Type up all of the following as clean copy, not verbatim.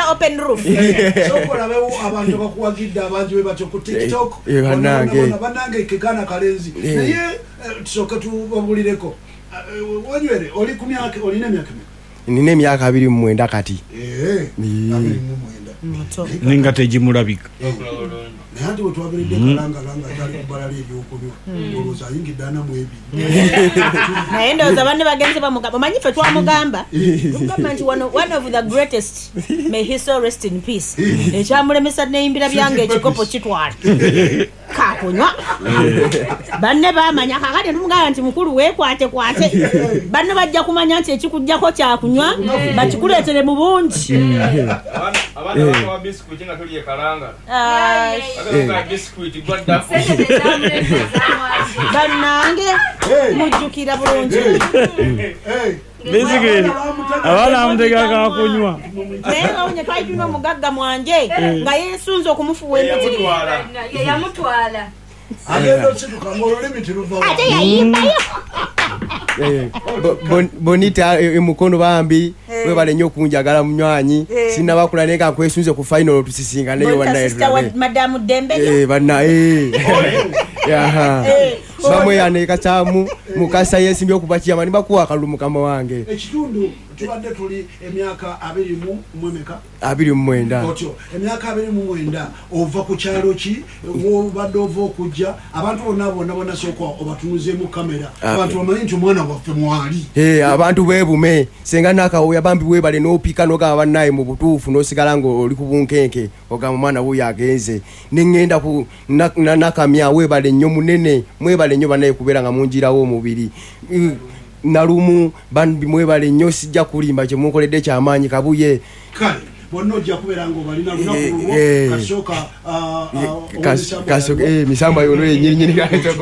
open roof. Sokola bewo abantu bakuwagidde abantu be bacho ku TikTok. Banange kigana kalenzi. Naye tusoke tubulireko. Wanywere oli ku myaka olina myaka me. Nina emyaka 29 kati. 29. Ninga tejimulabika. Nandi wetwabiride kalanga tali kubalali ebyokunywa. Oloza yingi dana mwebi. Naye ndowooza banne bagenze bamugamba. Omanyi ffe twamugamba. Tugamba nti one of the greatest. May his soul rest in peace. Ekyamulemesa neyimbira byange ekikopo kitwala. Kakunywa. Banne bamanya kakati tumugamba nti mukulu weekwate. Banne bajja kumanya nti ekikujjako kyakunywa bakikuleetere mu bungi. Abana wa biscuit nga tuli ekalanga. Aga biscuit gwadda. Banange mujjukira bulungi. Basically abana amtegeka kunywa. Naye onye twayituno mugagga mwanje nga yesunze okumufuwa emiti. Yamutwala. Agendo situka ngolo limiti ruva. Ate yayimbayo. Bonita emukono bambi webale nnyo kunjagala munywanyi sina bakula neka kwesunze ku final tusisinga nayo wannaye Madam Dembele banna bamwe yaneka chamu mukasa yesimbye okubakiya mani bakuwa kalumu kama wange ekitundu tubadde tuli emyaka 29 otyo emyaka 29 ova ku kyalo ki obadde ova okujja abantu bonna soko obatunuze mu kamera abantu bamanyi nti omwana waffe mwali abantu bebume senga nakawoya bambi webale n'opika n'ogaba bannaye mu butuufu n'osigala ng'oli ku bunkenke ogamba omwana wuyo agenze nengenda ku nakamya webale nnyo munene mwebale nnyo bannaye kubeera nga munjirawo omubiri nalumu bambi mwebale nnyo sijja kulimba kye munkoledde kyamaanyi kabuye kale bonna ojja kubeera ng'obalina lunaku kasooka misamba yono yennyini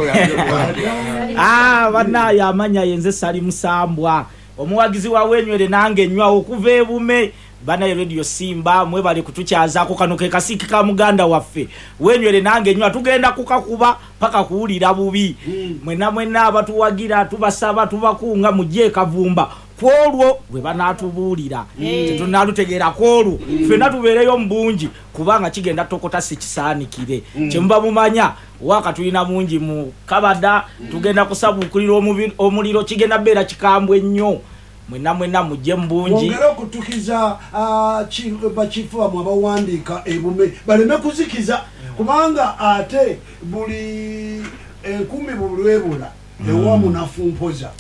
bannaye amanya yenze sali musambwa omuwagizi wa wenywere nange nnywa okuva ebume bana radio Simba mwebale kutukyazaako kano ke kasiki ka muganda waffe wenywere nange nnywa tugenda kukakuba paka kuwulira bubi mwena abatuwagira tubasaba tubakunga mujje Kavumba kwolwo bwe banatubuulira tetunalutegeera kwolwo ffenna tubeereyo mbungi kubanga kigenda tokota sikisaanikire kyemuba mumanya waka tulina mungi mu Kabada tugenda kusabukulira omuliro kigenda beera kikambwe nnyo mwena mujje mbungi ongera okutukiza bakifu bamwe abawandiika ebume baleme kuzikiza kubanga ate buli 10 bulwebula ewamu nafumpoza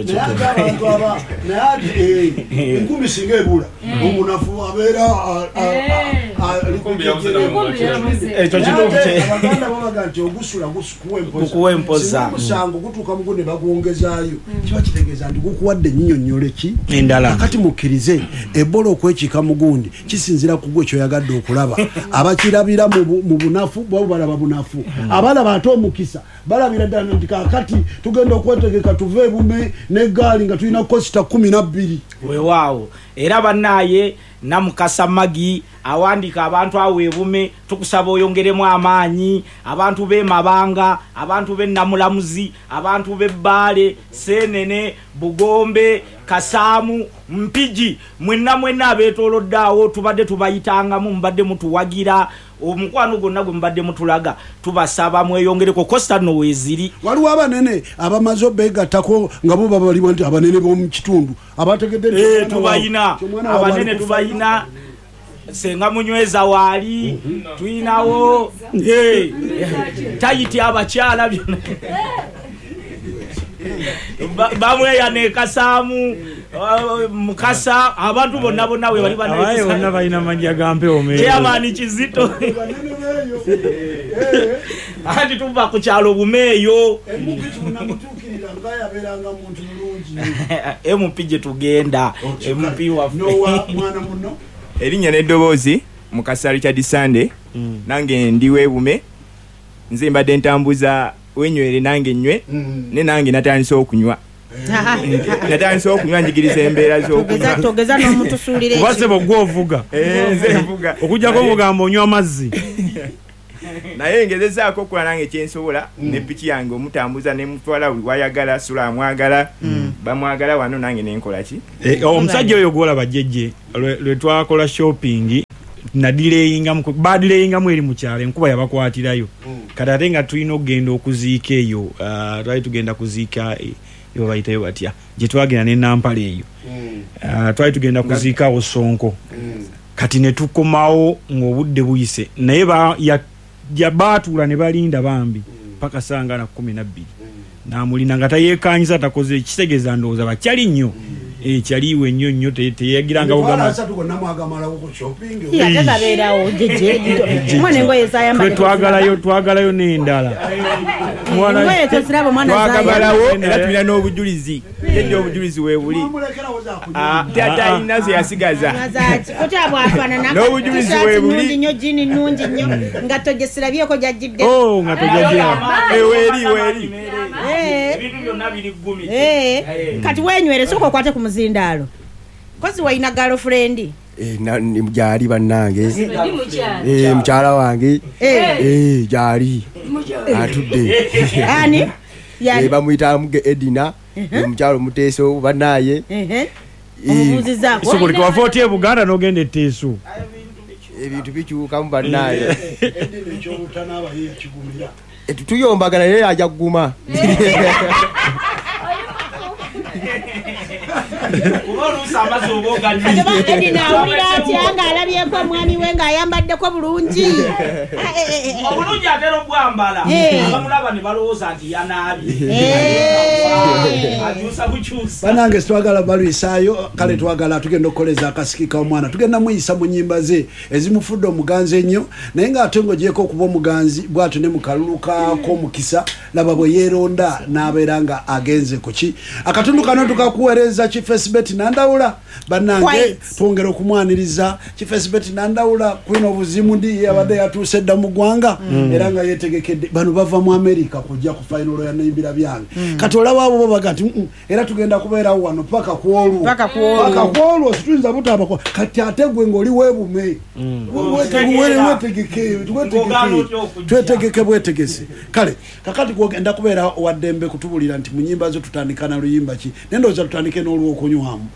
naye enkumi singa ebula omunafu abeera abaganda babaga nti ogusula kuwempoza omusango gutuuka mugu ne bagwongezaayo kiba kitegeeza nti gukuwadde nnyinnyonnyole ki endala akati mukkirize ebola okwekika mugundi kisinzira ku gwe kyoyagadde okulaba abakirabira mu bunafu bwabo balaba bunafu abalaba ate omukisa balabira ddala nti kakati tugenda okwetegeka tuve ebume n'eggaali nga tulina kosita 12 weewaawo era bannaye namukasa magi awandika abantu awo ebume tukusaba oyongeremu amaanyi abantu b'emabanga abantu b'ennamulamuzi abantu b'ebbaale Senene Bugombe Kasaamu Mpigi mwenna abeetoolodde awo tubadde tubayitangamu mbadde mutuwagira omukwano gonna gwe mbadde mutulaga tubasaba mweyongereko Costa no weziri waliwo abanene abamaze beegattako nga bo babalimu nti abanene b'omu kitundu abategedde tubayina abanene tubayina senga munyweza wali tuyinawo tayiti abakyala byonna bamwe yane Kasaamu Mukasa abantu bonna we bali bonna balina majja gampe omero kyamani Kizito andi tuva ku kyalo bumeeyo namutuukirira nga yabeeranga muntu mulungi MP gye tugenda MP waffe mwana muno erinnya n'eddoboozi Mukasa Richard Sande nange ndiwe ebume nze mbadde ntambuza wenywere nange nnywe ne nange natandise okunywa njigiriza embeera z'okunywa togeza n'omutusuulire kubase bogwa ovuga nze nvuga okujjako obugambo onywa amazzi naye ngezezaako okukola nange kyensobola ne piki yange omutambuza ne mutwala buli wayagala sula amwagala bamwagala wano nange nenkola ki omusajja oyo gwolaba jjejje lwe twakola shopping badileyinga mweri mukyalo enkuba yabakwatirayo kati ate nga tulina okugenda okuziika eyo twali tugenda kuziika eyo bayitayo batya gye twagenda ne Nampala eyo twali tugenda kuziikaawo Sonko kati ne tukomawo ng'obudde buyise naye baatuula ne balinda bambi paka sanga na 12 namulina nga tayeekanyiza takoze ekitegeeza ndowooza bakyali nnyo kyaliwe nnyo teyagiranga twagalayo n'endala twagalawo era tulina n'obujulizi yejja obujulizi weebuli tatalina ze yasigaza n'obujulizi weebuli nungi nnyo nga togesirabyeko gyajjidde nga tojajja weeri ebintu byonna biri ggumi kati wenywere soka okwate ku muzindaalo kozi walina girlfriend gyali bannange mukyala wange gyali atudde ani bamuyita Muge Edina omukyalo Muteeso bannaye omubuuzizaako sokoleka wava otya e Buganda n'ogenda etteeso ebintu bikyukamu bannaye tuyombagana naye ajja kuguma awulira atya ng'alabyeko omwami we ng'ayambaddeko bulungi obulungi atera obwambala abamulaba ne balowooza nti yanaabye akyusa bukyusa banange twagala balwisaayo kale twagala tugenda okukoleza akasikika omwana tugenda muyisa mu nnyimba ze ezimufudde omuganzi ennyo naye ng'ate ng'ogyeko okuba omuganzi bw'atyo ne mu kalulu k'omukisa laba bwe yeeronda n'abeera nga agenze ku ki akatundu kano tukakuweereza Chifesibet Nandawula bannange twongera okumwaniriza Chifesibet Nandawula kwina obuzimu ndi yabadde yatuuse dda mu ggwanga era nga yeetegekedde bano bava mu America kujja ku fainalo ya Nayimbira byange kati olaba abo babaga nti era tugenda kubeerawo wano paka kwolwo situyinza butaabako kati ate gwe ng'oli weebume twetegeke bwetegese kale kakati gwogenda kubeera waddembe kutubulira nti mu nnyimba zo tutandika na luyimba ki nendowooza tutandike n'olw'okunywamu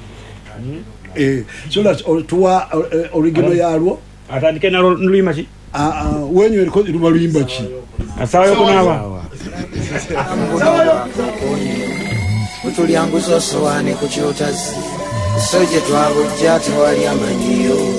so that tuwa original yalwo atandike na luyimba ki wenywereko luba luyimba ki asawayo kunaaba utulyanguza osowaane ku kyotazi so gye twabujja tewali amanyiyo